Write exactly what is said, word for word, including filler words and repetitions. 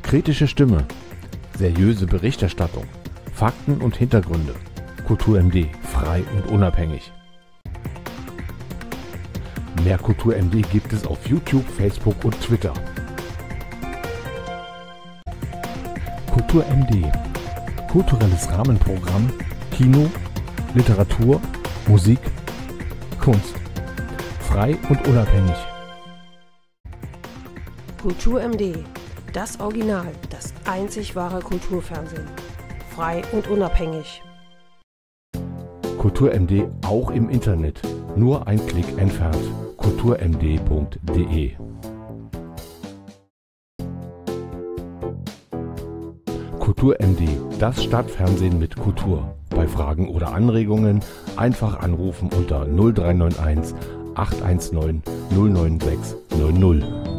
Kritische Stimme, seriöse Berichterstattung, Fakten und Hintergründe. Kultur M D, frei und unabhängig. Mehr Kultur M D gibt es auf YouTube, Facebook und Twitter. Kultur M D, kulturelles Rahmenprogramm, Kino, Literatur, Musik, Kunst. Frei und unabhängig. Kultur M D, das Original, das einzig wahre Kulturfernsehen. Frei und unabhängig. Kultur M D auch im Internet. Nur ein Klick entfernt. kultur m d punkt d e. Kultur M D, das Stadtfernsehen mit Kultur. Bei Fragen oder Anregungen einfach anrufen unter null drei neun eins acht eins neun null neun sechs null null.